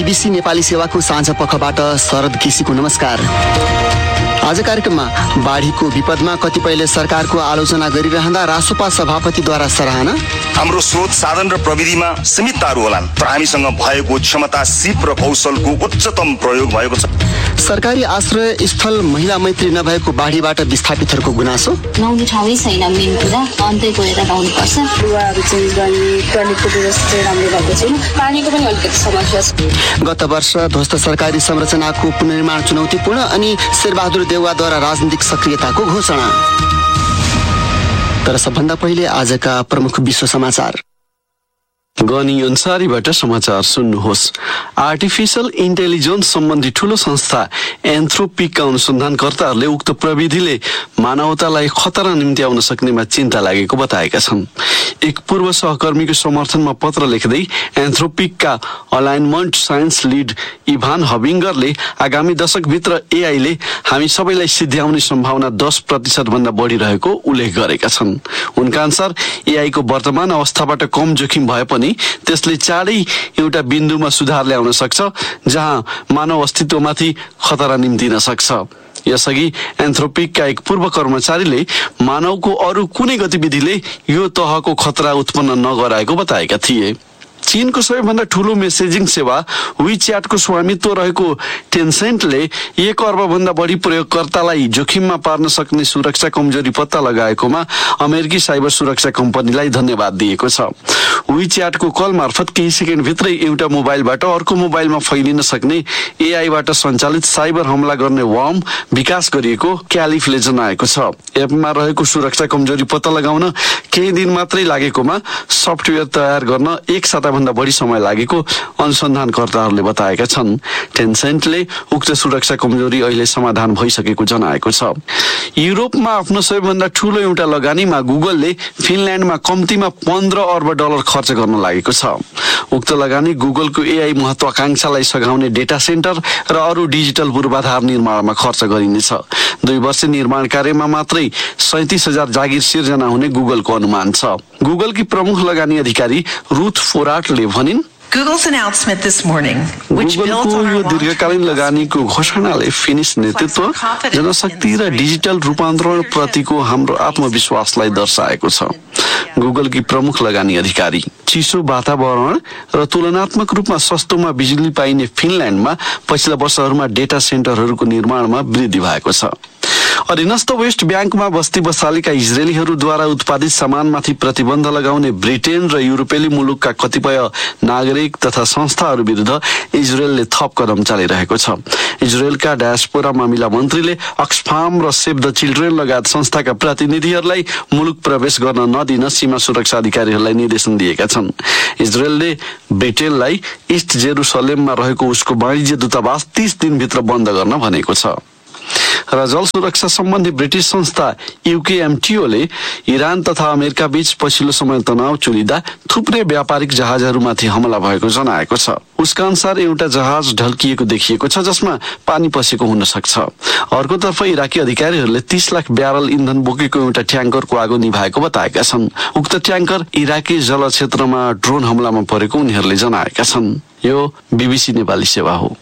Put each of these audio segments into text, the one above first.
BBC Nepali सेवाको साँझ पखबाट शरद केसीको नमस्कार। आज कार्यक्रममा बाढीको विपदमा कतिपयले सरकारको आलोचना गरिरहँदा रासोपा सभापतिद्वारा सराहना। हाम्रो स्रोत साधन र प्रविधिमा सीमितताहरू होलान्, तर हामीसँग भएको क्षमता, सिप र कौशलको उच्चतम प्रयोग भएको छ। सरकारी आश्रय स्थल महिला मैत्री नभएको बाढीबाट विस्थापितहरूको गुनासो। नुहाउने ठाउँै छैन, मेन कुरा अन्तै गएर नुहाउनुपर्छ। लुगाहरू चेन्ज गर्ने टोयलेटको व्यवस्था चाहिँ राम्रो भएको छैन, पानीको पनि अलिकति समस्या छ। गत वर्ष ध्वस्त सरकारी संरचनाको पुनर्निर्माण चुनौतीपूर्ण अनि शेरबहादुर देउवाद्वारा राजनीतिक सक्रियताको घोषणा। तर सबभन्दा पहिले आजका प्रमुख विश्व समाचार। गनी अन्सारीबाट समाचार सुन्नुहोस्। आर्टिफिशियल इन्टेलिजेन्स सम्बन्धी ठूलो संस्था एन्थ्रोपिकका अनुसन्धानकर्ताहरूले उक्त प्रविधिले मानवतालाई खतरा निम्ति आउन सक्नेमा चिन्ता लागेको बताएका छन्। एक पूर्व सहकर्मीको समर्थनमा पत्र लेख्दै एन्थ्रोपिकका अलाइनमेन्ट साइन्स लिड इभान हबिङ्गरले आगामी दशकभित्र एआईले हामी सबैलाई सिध्याउने सम्भावना 10% भन्दा बढी रहेको उल्लेख गरेका छन्। उनका अनुसार एआईको वर्तमान अवस्थाबाट कम जोखिम भए पनि त्यसले चाँडै एउटा बिन्दुमा सुधार ल्याउन सक्छ जहाँ मानव अस्तित्वमाथि खतरा निम्तिन सक्छ। यसअघि एन्थ्रोपिकका एक पूर्व कर्मचारीले मानवको अरू कुनै गतिविधिले यो तहको खतरा उत्पन्न नगराएको बताएका थिए। चीनको सबैभन्दा ठूलो मेसेजिङ सेवा WeChat-को स्वामित्व रहेको टेन्सेन्टले 1 अर्बभन्दा बढी प्रयोगकर्तालाई जोखिममा पार्न सक्ने सुरक्षा कमजोरी पत्ता लगाएकोमा अमेरिकी साइबर सुरक्षा कम्पनीलाई धन्यवाद दिएको छ। WeChat-को कल मार्फत केही सेकेन्डभित्रै एउटा मोबाइलबाट अर्को मोबाइलमा फैलिन सक्ने एआईबाट सञ्चालित साइबर हमला गर्ने वर्म विकास गरिएको क्यालिफले जनाएको छ। एपमा रहेको सुरक्षा कमजोरी पत्ता लगाउन केही दिन मात्रै लागेकोमा सफ्टवेयर तयार गर्न 1 साताभन्दा बढी समय लागेको अनुसन्धानकर्ताहरूले बताएका छन्। टेन्सेन्टले उक्त सुरक्षा कमजोरी अहिले समाधान भइसकेको जनाएको छ। युरोपमा आफ्नो सबैभन्दा ठूलो एउटा लगानीमा गुगलले फिनल्यान्डमा कम्तीमा $15 अर्ब खर्च गर्न लागेको छ। उक्त लगानी गुगलको एआई महत्वाकांक्षालाई सघाउने डेटा सेन्टर र अरू डिजिटल पूर्वाधार निर्माणमा खर्च गरिनेछ। 2 वर्ष निर्माण कार्यमा मात्रै 37,000 जागिर सिर्जना हुने गुगलको अनुमान छ। गुगलकी प्रमुख लगानी अधिकारी रुथ फोराटले भनिन्, गुगलको यो दीर्घकालीन लगानीको घोषणाले फिनिस नेतृत्व, जनशक्ति र डिजिटल रूपान्तरण प्रतिको हाम्रो आत्मविश्वासलाई दर्शाएको छ। गुगलकी प्रमुख लगानी अधिकारी चिसो वातावरण र तुलनात्मक रूपमा सस्तोमा बिजुली पाइने फिनल्यान्डमा पछिल्ला वर्षहरूमा डेटा सेन्टरहरूको निर्माणमा वृद्धि भएको छ। अधीनस्थ वेस्ट ब्याङ्कमा बस्ती बसालेका इजरायलीहरूद्वारा उत्पादित सामानमाथि प्रतिबन्ध लगाउने ब्रिटेन र युरोपेली मुलुकका कतिपय नागरिक तथा संस्थाहरू विरुद्ध इजरायलले थप कदम चालिरहेको छ। इजरायलका डायस्पोरा मामिला मन्त्रीले अक्सफाम र सेभ द चिल्ड्रेन लगायत संस्थाका प्रतिनिधिहरूलाई मुलुक प्रवेश गर्न नदिन सीमा सुरक्षा अधिकारीहरूलाई निर्देशन दिएका छन्। इजरायलले ब्रिटेनलाई इस्ट जेरुसलेममा रहेको उसको वाणिज्य दूतावास 30 दिनभित्र बन्द गर्न भनेको छ। र जल सुरक्षा सम्बन्धी ब्रिटिस संस्था UKMTOले इरान तथा अमेरिका बीच पछिल्लो समय तनाव चुलिँदा थुप्रै व्यापारिक जहाजहरूमाथि हमला भएको जनाएको छ। उसका अनुसार एउटा जहाज ढल्किएको देखिएको छ जसमा पानी पसेको हुन सक्छ। अर्कोतर्फ इराकी अधिकारीहरूले 30 लाख ब्यारल इन्धन बोकेको एउटा ट्याङ्करको आगो निभाएको बताएका छन्। उक्त ट्याङ्कर इराकी जल क्षेत्रमा ड्रोन हमलामा परेको उनीहरूले जनाएका छन्। यो BBC नेपाली सेवा हो।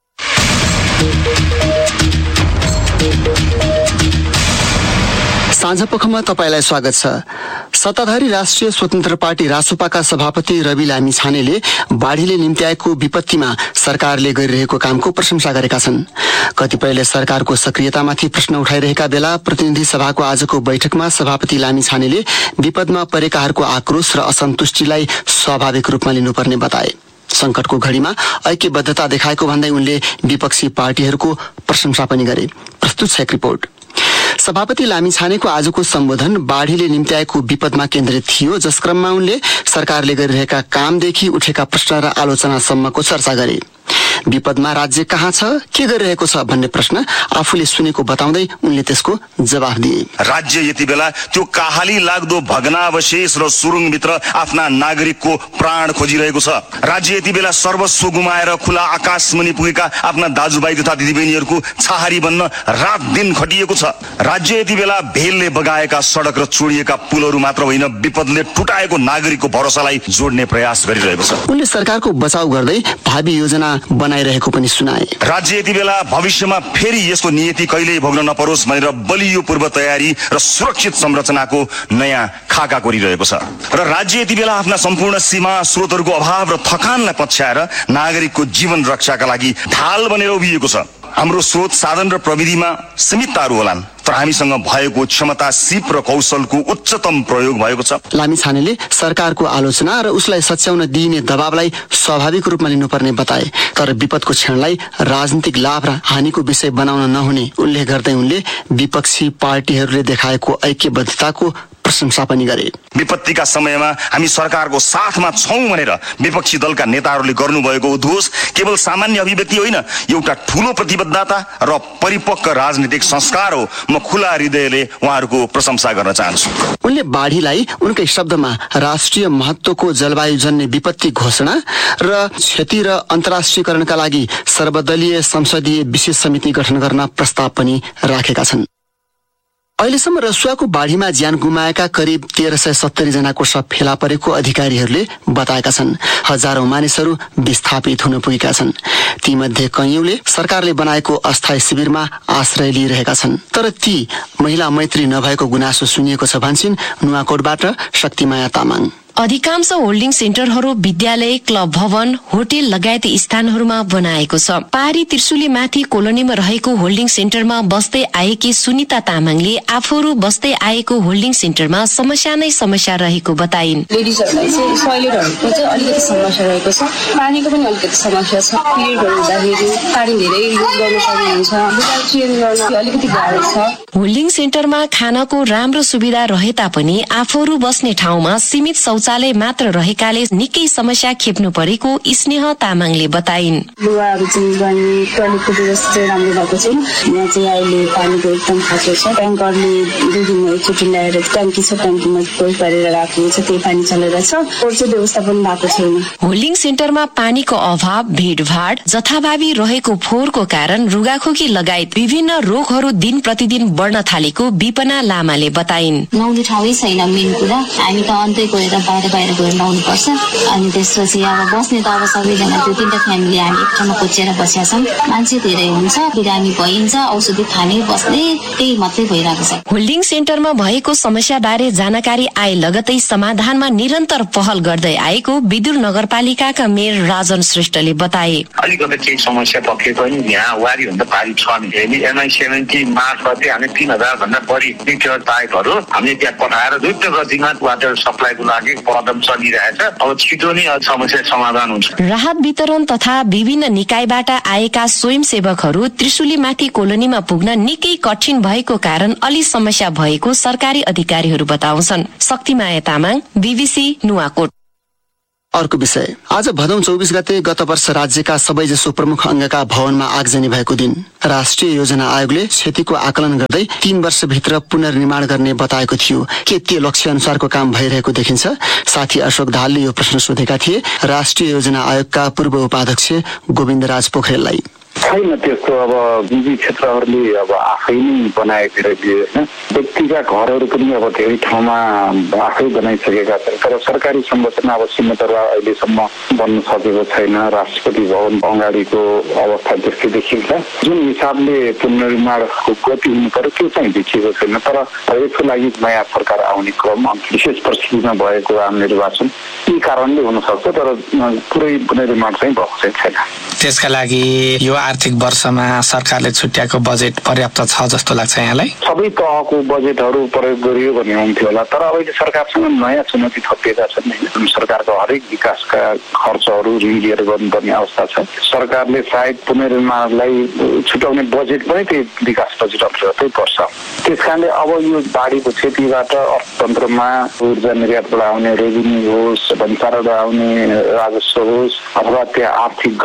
साँझपखमा तपाईलाई स्वागत छ। सत्ताधारी राष्ट्रिय स्वतन्त्र पार्टी रासोपाका सभापति रवि लामिछानेले बाढीले निम्त्याएको विपत्तिमा सरकारले गरिरहेको कामको प्रशंसा गरेका छन्। कतिपयले सरकारको सक्रियतामाथि प्रश्न उठाइरहेका बेला प्रतिनिधि सभाको आजको बैठकमा सभापति लामिछानेले विपदमा परेकाहरूको आक्रोश र असन्तुष्टिलाई स्वाभाविक रूपमा लिनुपर्ने बताए। संकटको घडीमा ऐक्यबद्धता देखाएको भन्दै उनले विपक्षी पार्टीहरूको प्रशंसा पनि गरे। प्रस्तुत छ एक रिपोर्ट। सभापति लामिछानेको आजको सम्बोधन बाढीले निम्त्याएको विपदमा केन्द्रित थियो, जस क्रममा उनले सरकारले गरिरहेका कामदेखि उठेका प्रश्न र आलोचनासम्मको चर्चा गरे। विपदमा राज्य कहाँ छ, के गरिरहेको छ भन्ने प्रश्न आफूले सुनेको बताउँदै उनले त्यसको जवाफ दिए। राज्य यति बेला त्यो काहाली लाग्दो भग्नावशेष र सुरुङभित्र आफ्ना नागरिकको प्राण खोजिरहेको छ। राज्य यति बेला सर्वस्व गुमाएर खुला आकाश मुनि पुगेका आफ्ना दाजुभाइ तथा दिदीबहिनीहरूको छाहारी बन्न रात दिन खटिएको छ। राज्य यति बेला भेलले बगाएका सडक र चोडिएका पुलहरू मात्र होइन, विपदले टुटाएको नागरिकको भरोसालाई जोड्ने प्रयास गरिरहेको छ। उनले सरकारको बचाउ गर्दै भावी योजना बनाइरहेको पनि सुनाए। राज्य यति बेला भविष्यमा फेरि यस्तो नियति कहिल्यै भोग्न नपरोस् भनेर बलियो पूर्व तयारी र सुरक्षित संरचनाको नयाँ खाका कोरिरहेको छ। र राज्य यति बेला आफ्ना सम्पूर्ण सीमा स्रोतहरूको अभाव र थकानलाई पछ्याएर नागरिकको जीवन रक्षाका लागि ढाल बनेर उभिएको छ। हाम्रो स्रोत साधन र प्रविधिमा सीमितताहरू होलान्, तर हामीसँग भएको क्षमता, सिप र कौशलको उच्चतम प्रयोग भएको छ। लामिछानेले सरकारको आलोचना र उसलाई सच्याउन दिइने दबावलाई स्वाभाविक रूपमा लिनुपर्ने बताए, तर विपदको क्षणलाई राजनीतिक लाभ र हानिको विषय बनाउन नहुने उल्लेख गर्दै उनले विपक्षी पार्टीहरूले देखाएको ऐक्यबद्धताको प्रशंसा पनि गरे। विपत्तिका समयमा हामी सरकारको साथमा छौं भनेर विपक्षी दलका नेताहरूले गर्नुभएको उद्घोष केवल सामान्य अभिव्यक्ति होइन, एउटा ठूलो प्रतिबद्धता र परिपक्व राजनीतिक संस्कार हो। म खुला हृदयले उहाँहरूको प्रशंसा गर्न चाहन्छु। उनले बाढीलाई उनकै शब्दमा राष्ट्रिय महत्वको जलवायुजन्य विपत्ति घोषणा र क्षति र अन्तर्राष्ट्रियकरणका लागि सर्वदलीय संसदीय विशेष समिति गठन गर्न प्रस्ताव पनि राखेका छन्। अहिलेसम्म रसुवाको बाढीमा ज्यान गुमाएका करिब 1370 जनाको शव फेला परेको अधिकारीहरूले बताएका छन्। हजारौं मानिसहरू विस्थापित हुन पुगेका छन्। तीमध्ये कैयौंले सरकारले बनाएको अस्थायी शिविरमा आश्रय लिइरहेका छन्, तर ती महिला मैत्री नभएको गुनासो सुनिएको छ भन्छन् नुवाकोटबाट शक्तिमाया तामाङ। अधिकांश होल्डिङ सेन्टरहरू विद्यालय, क्लब भवन, होटेल लगायत स्थानहरूमा बनाएको छ। पहाडी त्रिशुली माथि कोलोनीमा रहेको होल्डिङ सेन्टरमा बस्दै आएकी सुनिता तामाङले आफूहरू बस्दै आएको होल्डिङ सेन्टरमा समस्या नै समस्या रहेको बताइन्। लेडिजहरूलाई चाहिँ टोयलेटहरूको चाहिँ अलिकति समस्या रहेको छ, पानीको पनि अलिकति समस्या छ। पिरियडहरू हुँदाखेरि पानी धेरै युज गर्नुपर्ने हुन्छ, लुगा चेन्ज गर्न अलिकति गाह्रो छ। होल्डिङ सेन्टरमा खानाको राम्रो सुविधा रहे तापनि आफूहरू बस्ने ठाउँमा सीमित शौचालय मात्र रहेकाले निकै समस्या खेप्नु परेको स्नेह तामाङले बताइन्। लुगाहरू चेन्ज गर्ने टोयलेटको व्यवस्था चाहिँ राम्रो भएको छैन। यहाँ चाहिँ अहिले पानीको एकदम खाँचो छ। ट्याङ्करले 2 दिनमा एकचोटि ल्याएर ट्याङ्की छ, ट्याङ्कीमा पोइ पारेर राखेको छ, त्यही पानी चलेर छ। अरू चाहिँ व्यवस्था पनि भएको छैन। होल्डिङ सेन्टरमा पानीको अभाव, भिडभाड, जथाभावी रहेको फोहोरको कारण रुगाखोकी लगायत विभिन्न रोगहरू दिन प्रतिदिन बढ्न थालेको विपना लामाले बताइन्। नुहाउने ठाउँै छैन। मेन कुरा हामी त अन्तै गएर बाहिर गएर नुहाउनु पर्छ। अनि त्यसपछि अब बस्ने त अब सबैजना 2-3टा फ्यामिली हामी एक ठाउँमा कोचेर बसेका छौँ। मान्छे धेरै हुन्छ, बिरामी भइन्छ, औषधि खाने बस्ने त्यही मात्रै भइरहेको छ। होल्डिङ सेन्टरमा भएको समस्या बारे जानकारी आए लगतै समाधानमा निरन्तर पहल गर्दै आएको विदुर नगरपालिकाका मेयर राजन श्रेष्ठले बताए। अलिकति केही समस्या पक्रेको नि यहाँ वारी भन्दा पारी छ नि। MI70 मार्फत हामी 3000 भन्दा बढी मिटर पाइपहरू हामीले त्यहाँ पठाएर द्रुत गतिमा वाटर सप्लाईको लागि कदम चलिरहेछ। अब छिटो नै समस्या समाधान हुन्छ। राहत वितरण तथा विभिन्न निकायबाट आएका स्वयंसेवकहरू त्रिशुलीमाथि कोलोनीमा पुग्न निकै कठिन भएको कारण अलि समस्या भएको सरकारी अधिकारीहरू बताउँछन्। शक्तिमाया तामाङ, BBC नुवाकोट। अर्को विषय, आज भदौ 24 गते गत वर्ष राज्यका सबैजसो प्रमुख अङ्गका भवनमा आगजनी भएको दिन। राष्ट्रिय योजना आयोगले क्षतिको आकलन गर्दै 3 वर्षभित्र पुनर्निर्माण गर्ने बताएको थियो। के त्यो लक्ष्य अनुसारको काम भइरहेको देखिन्छ? साथी अशोक दाहालले यो प्रश्न सोधेका थिए राष्ट्रिय योजना आयोगका पूर्व उपाध्यक्ष गोविन्दराज पोखरेललाई। छैन त्यस्तो। अब निजी क्षेत्रहरूले अब आफै नै बनाएर दिए होइन। व्यक्तिका घरहरू पनि अब धेरै ठाउँमा आफै बनाइसकेका छन्, तर सरकारी संरचना अब सीमितमा अहिलेसम्म बन्न सकेको छैन। राष्ट्रपति भवन अगाडिको अवस्था त्यस्तै देखिन्छ। जुन हिसाबले पुनर्निर्माणको गति हुनु पर्यो त्यो चाहिँ देखिएको छैन। तर यसको लागि नयाँ सरकार आउने क्रम विशेष परिस्थितिमा भएको आम निर्वाचन यी कारणले हुन सक्छ, तर पुरै पुनर्निर्माण चाहिँ भएको चाहिँ छैन। त्यसका लागि यो आर्थिक वर्षमा सरकारले छुट्याएको बजेट पर्याप्त छ जस्तो लाग्छ यहाँलाई? सबै तहको बजेटहरू प्रयोग गरियो भने हुन्थ्यो होला, तर अब सरकारसँग नयाँ चुनौती थपिएका छन् होइन। सरकारको हरेक विकासका खर्चहरू ऋण लिएर गर्नुपर्ने अवस्था छ। सरकारले सायद पुनर्निर्माणलाई छुट्याउने बजेट पनि त्यही विकास बजेट अन्तर्गतै पर्छ। त्यस कारणले अब यो बाढीको क्षतिबाट अर्थतन्त्रमा ऊर्जा निर्यातबाट आउने रेभिन्यू होस्, भन्सारबाट आउने राजस्व होस्, अथवा त्यहाँ आर्थिक गतिविधि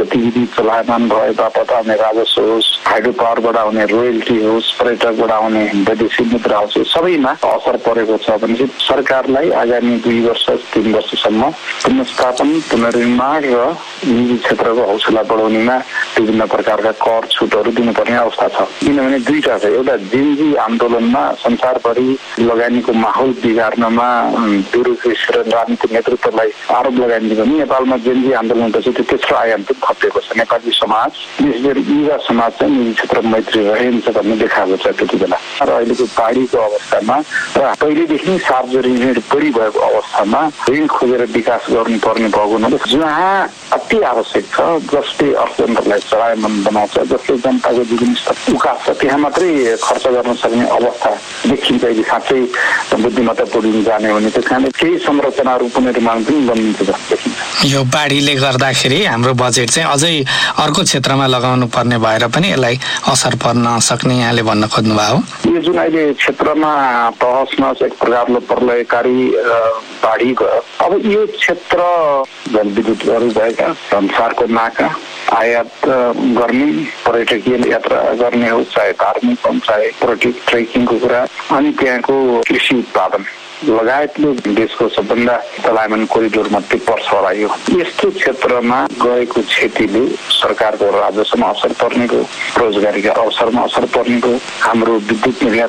चलायमान भए बापत आउने राजस्व होस्, हाइड्रो पावरबाट आउने रोयल्टी होस्, पर्यटकबाट आउने वैदेशिक मुद्रा होस्, सबैमा असर परेको छ भने सरकारलाई आगामी 2 वर्ष 3 वर्षसम्म पुनर्स्थापन, पुनर्निर्माण र निजी क्षेत्रको हौसला बढाउनेमा विभिन्न प्रकारका कर छुटहरू दिनुपर्ने अवस्था छ। किनभने दुईटा छ, एउटा जेनजी आन्दोलनमा संसारभरि लगानीको माहौल बिगार्नमा ब्युरोक्रेसी र राजनीतिक नेतृत्वलाई आरोप लगाइन्छ भने नेपालमा जेनजी आन्दोलनपछि त्यो तेस्रो आयाम पनि थपिएको छ। नेपाली समाज, विशेष गरी युवा समाज चाहिँ निजी क्षेत्र मैत्री रहन्छ भन्ने देखाएको छ त्यति बेला। र अहिलेको बाढीको अवस्थामा र पहिलेदेखि सार्वजनिक ऋण बढी भएको अवस्थामा ऋण खोजेर विकास गर्नुपर्ने भएको हुनाले जहाँ अति आवश्यक छ, जसले अर्थतन्त्रलाई चलायमान बनाउँछ, जसले जनताको जीवन स्तर उकास्छ, त्यहाँ मात्रै खर्च गर्न सक्ने अवस्था देखिन्छ। अहिले साँच्चै बुद्धिमत्तापूर्ण जाने भने त्यस कारणले केही संरचनाहरू पुनर्निर्माण पनि बनिन्छ जस्तो देखिन्छ। यो बाढीले गर्दाखेरि हाम्रो बजेट चाहिँ अझै अर्को क्षेत्रमा लगाउनु पर्ने भएर पनि यसलाई असर पर्न सक्ने यहाँले भन्न खोज्नु भयो। यो जुन अहिले क्षेत्रमा तहसमा एक प्रकारले प्रलयकारी बाढी गयो, अब यो क्षेत्र जलविद्युतहरू भएका संसारको नाका आयात गर्ने, पर्यटकीय यात्रा गर्ने हो, चाहे धार्मिक हो, चाहे पर्यटक ट्रेकिङको कुरा, अनि त्यहाँको कृषि उत्पादन लगायतले देशको सबभन्दा चलायमान कोरिडोर मध्ये पर्छ होला। यो यस्तो क्षेत्रमा गएको क्षतिले सरकारको राजस्वमा असर पर्नेको, रोजगारीका अवसरमा असर पर्नेको, हाम्रो विद्युत निर्यात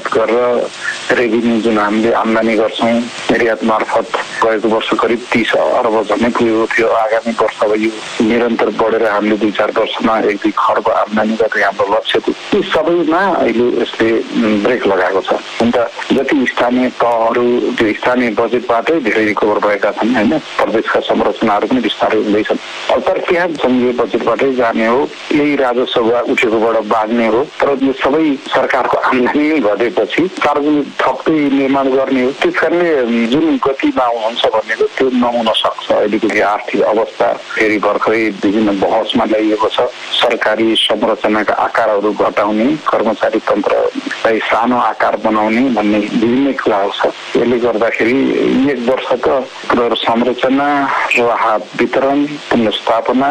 गरेर रेभिन्यू जुन हामीले आम्दानी गर्छौँ निर्यात मार्फत गएको वर्ष करिब 30 अर्ब झन्डै पुगेको थियो। आगामी वर्ष अब यो निरन्तर बढेर हामीले 2-4 वर्षमा 1-2 खर्ब आम्दानी गर्ने हाम्रो लक्ष्य थियो। यी सबैमा अहिले यसले ब्रेक लगाएको छ। अन्त जति स्थानीय तहहरू त्यो स्थानीय बजेटबाटै धेरै रिकभर भएका छन् होइन, प्रदेशका संरचनाहरू पनि बिस्तारै हुँदैछन्। अब तर त्यहाँ सङ्घीय बजेटबाटै जाने हो, यही राजस्व उठेकोबाट बाँड्ने हो, तर यो सबै सरकारको आम्दानी घटेपछि सार्वजनिक थप्दै निर्माण गर्ने हो। त्यस कारणले जुन गतिमा हुन्छ भनेको त्यो नहुन सक्छ। अहिलेको आर्थिक अवस्था फेरि भर्खरै विभिन्न बहसमा ल्याइएको छ। सरकारी संरचनाका आकारहरू घटाउने, कर्मचारी तन्त्रलाई सानो आकार बनाउने भन्ने विभिन्न कुराहरू छ। यसले गर्दाखेरि 1 वर्षको संरचना, राहत वितरण, पुनर्स्थापना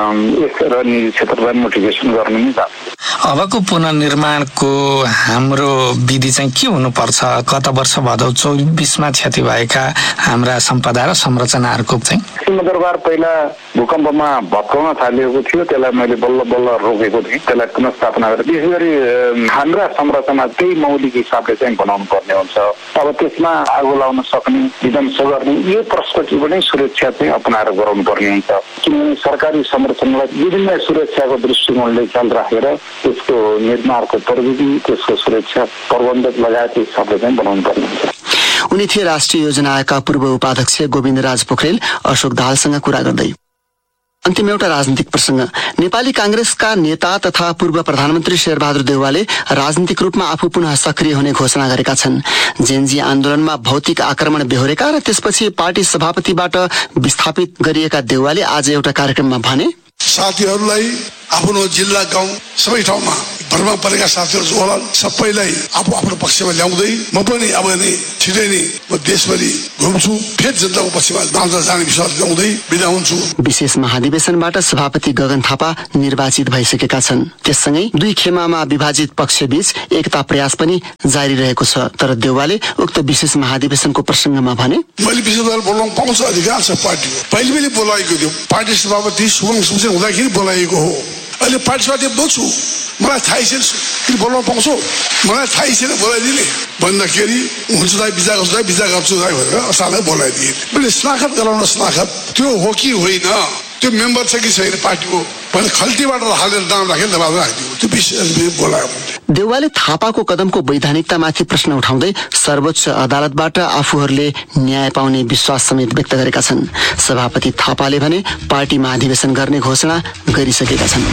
र निजी क्षेत्रलाई मोटिभेसन गर्ने नै जान्छ। अबको पुनर्निर्माणको हाम्रो विधि चाहिँ के हुनुपर्छ? गत वर्ष भदौ 24मा क्षति भएका हाम्रा सम्पदा र संरचनाहरूको चाहिँ सिंहदरबार पहिला भूकम्पमा भत्काउन थालिएको थियो, त्यसलाई मैले बल्ल बल्ल रोकेको थिएँ, त्यसलाई पुनर्स्थापना गरेर विशेष गरी हाम्रा संरचना त्यही मौलिक हिसाबले चाहिँ बनाउनु पर्ने हुन्छ। अब त्यसमा आगो लाउन सक्ने, विध्वंस गर्ने यो पर्सपेक्टिभबाटै सुरक्षा चाहिँ अपनाएर गराउनु पर्ने हुन्छ। किनभने सरकारी संरचनालाई विभिन्न सुरक्षाको दृष्टिकोणले ख्याल राखेर त्यसको निर्माणको प्रविधि, त्यसको सुरक्षा प्रबन्धक लगायत हिसाबले चाहिँ बनाउनु पर्ने हुन्छ। उनी थिए राष्ट्रिय योजना आयोगका पूर्व उपाध्यक्ष गोविन्दराज पोखरेल अशोक दाहालसँग कुरा गर्दै। अन्तिम एउटा राजनीतिक प्रसंग। नेपाली कांग्रेसका नेता तथा पूर्व प्रधानमन्त्री शेरबहादुर देउवाले राजनीतिक रूपमा आफू पुनः सक्रिय हुने घोषणा गरेका छन्। जेनजी आन्दोलनमा भौतिक आक्रमण बेहोरेका र त्यसपछि पार्टी सभापतिबाट विस्थापित गरिएका देउवाले आज एउटा कार्यक्रममा भने, साथीहरूलाई आफ्नो जिल्ला गाउँ सबै ठाउँमा भरमा परेका साथीहरू जो होला सबैलाई आफू आफ्नो पक्षमा ल्याउँदै म पनि अब नि छिटै नै म देशभरि घुम्छु, फेरि जनताको पक्षमा जाने विश्वास ल्याउँदै बिदा हुन्छु। विशेष महाधिवेशनबाट सभापति गगन थापा निर्वाचित भइसकेका छन्। त्यससँगै 2 खेमामा विभाजित पक्षबीच एकता प्रयास पनि जारी रहेको छ। तर देउवाले उक्त विशेष महाधिवेशनको प्रसंगमा भने, मैले विशेष बोल्न पाउँछ, अधिकार छ पार्टीको। पहिले बोलाएको थियो, पार्टी सभापति शुभम सुमसेन हुँदाखेरि बोलाएको हो। अहिले पार्टी सभापति बोल्छु, मलाई थाहै छैन किन बोल्न पाउँछु, मलाई थाहै छैन बोलाइदिने भन्दाखेरि हुन्छ दाइ बिजा गर्छु दाइ भनेर असालाई बोलाइदिए। मैले शनाखत गराउन, शनाखत त्यो हो कि होइन, त्यो मेम्बर छ कि छैन पार्टीको भने खल्टीबाट हालेर नाम राखेर दबाब राखिदियो, त्यो विषय बोलायो। देउवाले थापाको कदमको वैधानिकतामाथि प्रश्न उठाउँदै सर्वोच्च अदालतबाट आफूहरूले न्याय पाउने विश्वास समेत व्यक्त गरेका छन्। सभापति थापाले भने पार्टी महाधिवेशन गर्ने घोषणा गरिसकेका छन्।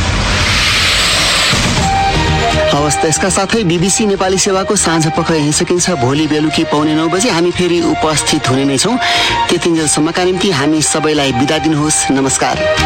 हवस्, यसका साथै बीबीसी नेपाली सेवाको साँझ पख यहीँ सकिन्छ। भोलि बेलुकी 9:15 बजे हामी फेरि उपस्थित हुने नै छौँ। त्यतिन्जेलसम्मका निम्ति हामी सबैलाई बिदा दिनुहोस्। नमस्कार।